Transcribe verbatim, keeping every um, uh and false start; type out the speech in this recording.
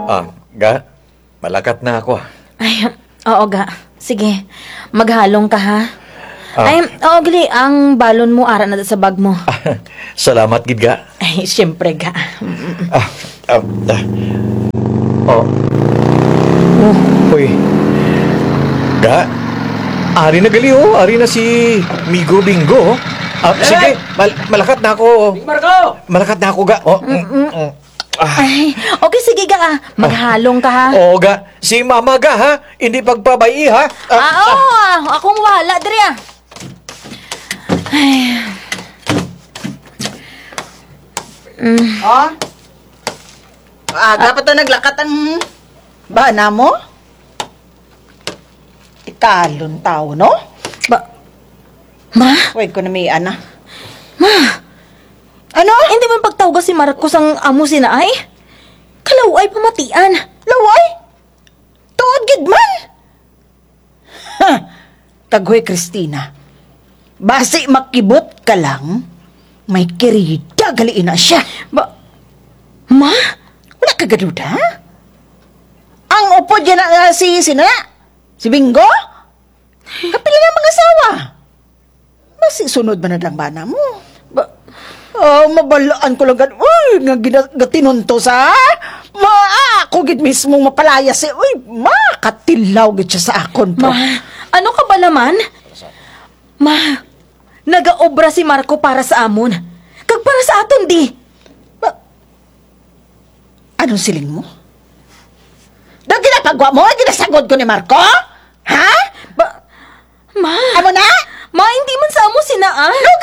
Ah, ga, malakat na ako. Ay, oo ga. Sige, maghalong ka ha. Ah. Ay, oo gali, ang balon mo ara na sa bag mo. Ah, salamat, gid ga. Ay, siyempre ga. Ah, ah, ah. Oh. Oh, uy. Ga, ari na gali oh. Ari na si Migo Bingo. Oh. Ah, sige, mal- malakat na ako. Marco! Malakat na ako, ga. Oh, mm, mm. Ah. Ay, okay, sige ga ah. Maghalong ka ha. Oo, ga. Si Mama ga, ha? Hindi pagpabai, ha? Ah, Ah, oo, ah, akong wala, diri ah. Ay. Mm. Oh? Aga pa ta naglakat ang bana mo? Ikalon tao, no? Ba, ma? Wait ko na may ana. Ma? Ano? Hindi man pagtawag si Marcos ang amo sina ay? Kalaw ay pamatian. Laway? Tuod gid man? Ha! Kaghoy, Christina. Basi makibot ka lang, may kirida galiin na siya. Ba, ma? Wala ka gaduda? Ang upo dyan na uh, si, sino na? Si Bingo? Kapila na mga asawa. Basi sunod ba na lang bana mo? Ba, Oh, mabalaan ko lang gan. Uy, nga ginatinunto sa. Ma, ako gid mismo mapalaya si. Uy, ma, katilaw gid siya sa akon po. ma, ano ka ba naman? Ma, nagaobra si Marco para sa amon. Kag para sa aton di. Ba, anong siling mo? Daw ginapagwa mo? Ginasagod ko ni Marco? Ha? Ba, ma, Amo na? ma, hindi man sa amo sinaan. No,